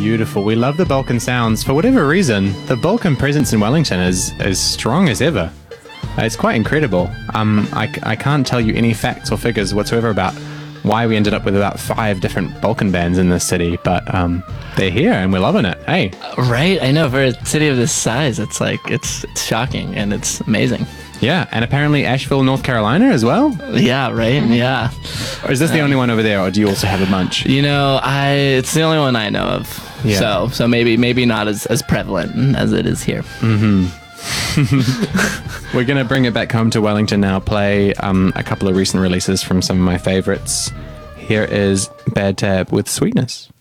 beautiful. We love the Balkan sounds. For whatever reason, the Balkan presence in Wellington is as strong as ever. It's quite incredible. I can't tell you any facts or figures whatsoever about why we ended up with about 5 different Balkan bands in this city, but they're here and we're loving it. Hey. Right, I know. For a city of this size, it's shocking and it's amazing. Yeah, and apparently Asheville, North Carolina as well? Yeah, right, yeah. Or is this the only one over there, or do you also have a bunch? It's the only one I know of. Yeah. So maybe not as prevalent as it is here. Mm-hmm. We're going to bring it back home to Wellington now, play a couple of recent releases from some of my favorites. Here is Bad Tab with Sweetness.